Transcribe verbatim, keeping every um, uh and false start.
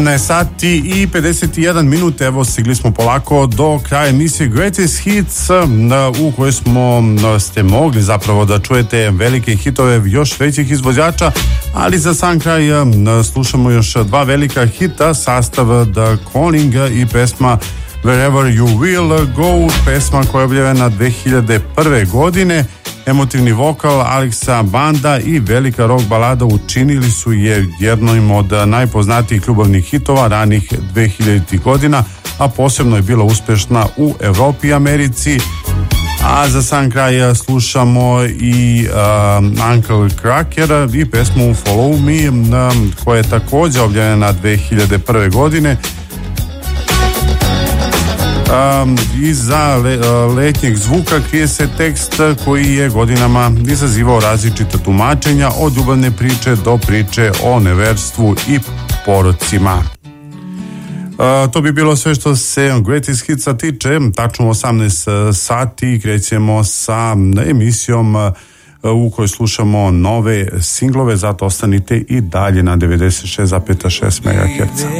Na sati i pedeset jedan minut, evo stigli smo polako do kraja emisije Greatest Hits u kojoj smo ste mogli zapravo da čujete velike hitove još većih izvođača, ali za sam kraj slušamo još dva velika hita, sastav The Calling i pesma Wherever You Will Go, pesma koja je objavljena dve hiljade prve godine. Emotivni vokal Alexa Banda i velika rock balada učinili su je jednom od najpoznatijih ljubavnih hitova ranih dve hiljaditih godina, a posebno je bila uspešna u Evropi i Americi. A za sam kraj slušamo i uh, Uncle Kracker i pesmu Follow Me, um, koja je također objavljena dve hiljade prve godine. Um, iza le, uh, letnjeg zvuka krije se tekst koji je godinama izazivao različita tumačenja, od ljubavne priče do priče o neverstvu i porocima. Uh, to bi bilo sve što se Greatest Hitsa tiče. Tačno osamnaest sati krećemo sa emisijom uh, u kojoj slušamo nove singlove, zato ostanite i dalje na devedeset šest zarez šest megaherca.